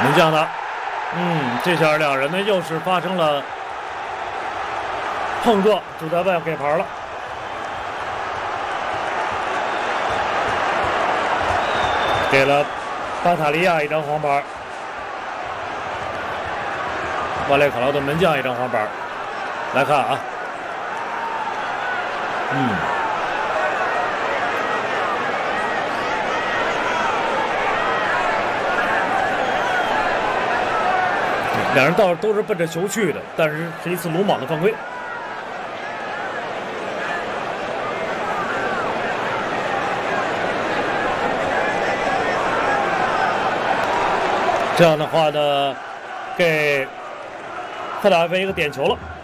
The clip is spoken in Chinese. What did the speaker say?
门将的，这下两人呢又是发生了碰撞，主裁判给牌了。给了巴塔利亚一张黄牌，瓦列卡劳的门将一张黄牌。来看啊，两人倒是都是奔着球去的，但是是一次鲁莽的犯规。这样的话呢，给特拉维一个点球了。